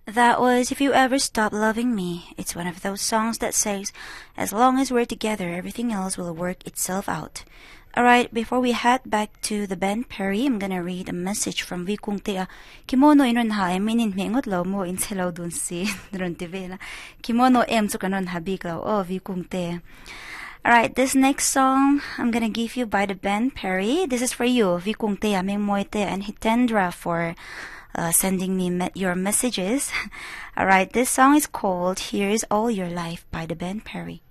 That was If You Ever Stop Loving Me. It's one of those songs that says, as long as we're together, everything else will work itself out. Alright, before we head back to the Ben Perry, I'm gonna read a message from Vi Kung Tea. Kimono inon ha minin mengot law mo in selaw dun si dun tivela. Kimono so kanon habik law oh Vi Kung Tea. Alright, this next song I'm gonna give you by the Ben Perry. This is for you, Vi Kung Tea, Ming Moite, and Hitendra for sending me your messages. Alright, this song is called Here's All Your Life by the Ben Perry.